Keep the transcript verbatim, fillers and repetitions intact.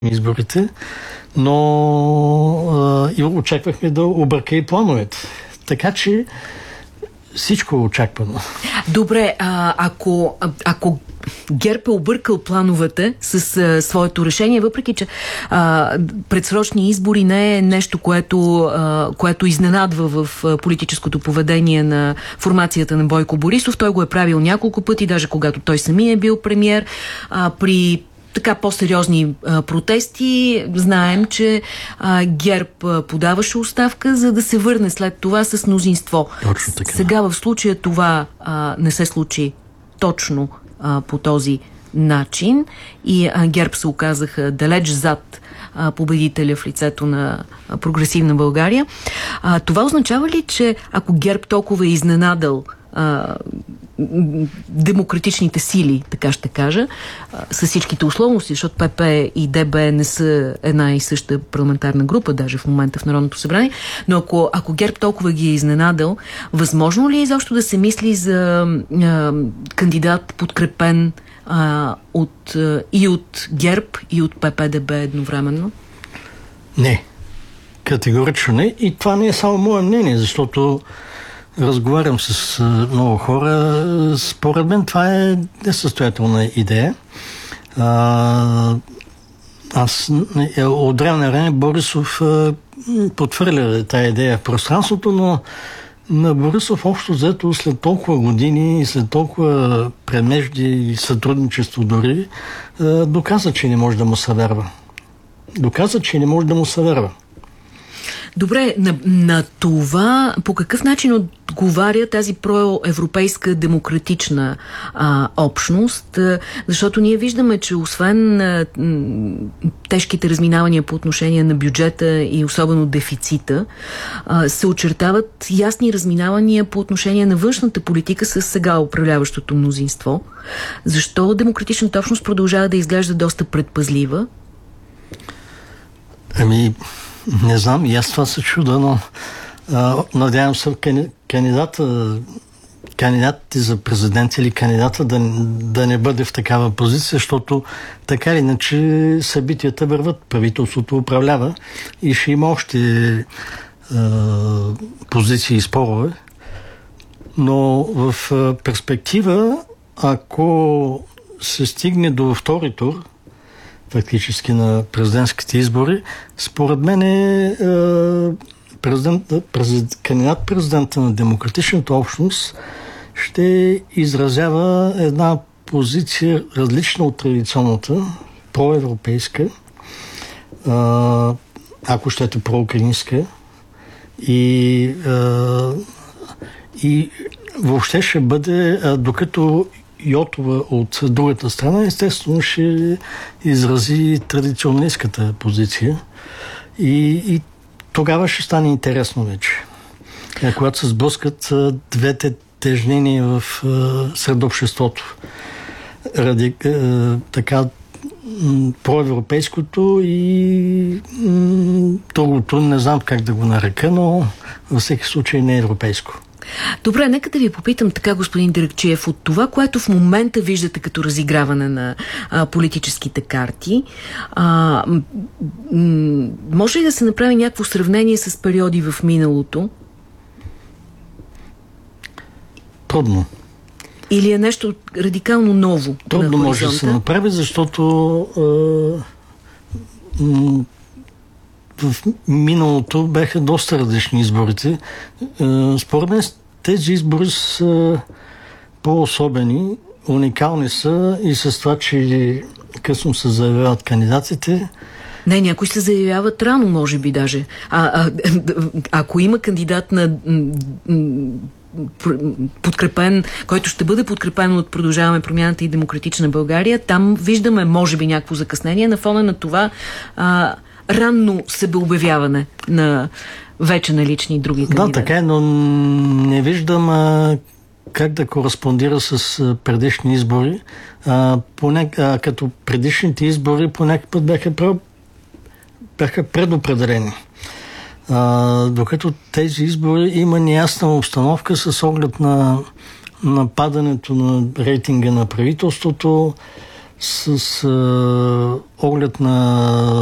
изборите, но а, и очаквахме да обърка и плановете. Така че всичко е очаквано. Добре, а, ако, ако ГЕРБ е объркал плановете с а, своето решение, въпреки че а, предсрочни избори не е нещо, което, а, което изненадва в а, политическото поведение на формацията на Бойко Борисов. Той го е правил няколко пъти, даже когато той самия е бил премиер. А, при така по-сериозни а, протести знаем, че а, ГЕРБ а, подаваше оставка, за да се върне след това с мнозинство. Точно така. Сега в случая това а, не се случи точно а, по този начин и а, ГЕРБ се оказаха далеч зад а, победителя в лицето на а, прогресивна България. А, това означава ли, че ако ГЕРБ толкова е изненадал а, демократичните сили, така ще кажа, с всичките условности, защото ПП и ДБ не са една и съща парламентарна група, даже в момента в Народното събрание, но ако, ако ГЕРБ толкова ги е изненадал, възможно ли е изобщо да се мисли за а, кандидат подкрепен а, от, а, и от ГЕРБ, и от ПП-ДБ едновременно? Не. Категорично не. И това не е само мое мнение, защото разговарям с а, много хора. Според мен това е несъстоятелна идея. А, аз от време на време Борисов а, потвърля тая идея в пространството, но на Борисов общо взето след толкова години и след толкова премежди и сътрудничество дори, а, доказа, че не може да му се вярва. Доказа, че не може да му се вярва. Добре, на, на това по какъв начин отговаря тази проевропейска демократична а, общност? Защото ние виждаме, че освен а, тежките разминавания по отношение на бюджета и особено дефицита, а, се очертават ясни разминавания по отношение на външната политика с сега управляващото мнозинство. Защо демократичната общност продължава да изглежда доста предпазлива? Ами... Не знам, и аз това се чуда, но а, надявам се кандидата, кандидатите за президент или кандидата да, да не бъде в такава позиция, защото така или иначе събитията върват, правителството управлява и ще има още а, позиции и спорове. Но в а, перспектива, ако се стигне до втори тур, фактически на президентските избори, според мен е, президент, президент, кандидат-президента на демократичната общност ще изразява една позиция различна от традиционната, проевропейска, ако щете проукраинска, и, и въобще ще бъде, докато Йотова от другата страна, естествено ще изрази традиционалистката позиция и, и тогава ще стане интересно вече. А когато се сблъскат двете тежнения в сред обществото. Ради, така проевропейското и другото, не знам как да го нарека, но във всеки случай не е европейско. Добре, нека да ви попитам така, господин Деракчиев, от това, което в момента виждате като разиграване на а, политическите карти, а, може ли да се направи някакво сравнение с периоди в миналото? Трудно. Или е нещо радикално ново? Трудно може да се направи, защото а, в миналото бяха доста различни изборите. Според мен тези избори са по-особени, уникални са и с това, че късно се заявяват кандидатите. Не, някои се заявяват рано, може би даже. А, а, ако има кандидат на подкрепен, който ще бъде подкрепен от Продължаваме промяната и Демократична България, там виждаме, може би, някакво закъснение на фона на това а, ранно себеобявяване на вече налични други кандидати. Да, така е, но не виждам а, как да кореспондира с а, предишни избори. А, поне, а, като предишните избори по някакъв път бяха, бяха предопределени. А, докато тези избори има неясна обстановка с оглед на, на падането на рейтинга на правителството, с а, оглед на